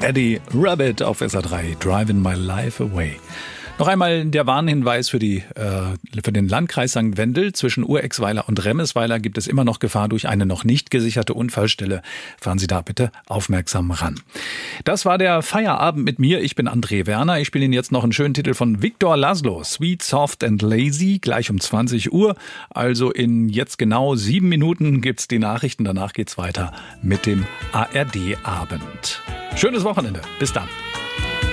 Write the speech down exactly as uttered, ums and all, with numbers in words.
Eddie Rabbit auf S R drei, Driving My Life Away. Noch einmal der Warnhinweis für, die, äh, für den Landkreis Sankt Wendel. Zwischen Urexweiler und Remesweiler gibt es immer noch Gefahr durch eine noch nicht gesicherte Unfallstelle. Fahren Sie da bitte aufmerksam ran. Das war der Feierabend mit mir. Ich bin André Werner. Ich spiele Ihnen jetzt noch einen schönen Titel von Victor Laszlo. Sweet, Soft and Lazy, gleich um zwanzig Uhr. Also in jetzt genau sieben Minuten gibt's die Nachrichten. Danach geht's weiter mit dem A R D-Abend. Schönes Wochenende. Bis dann.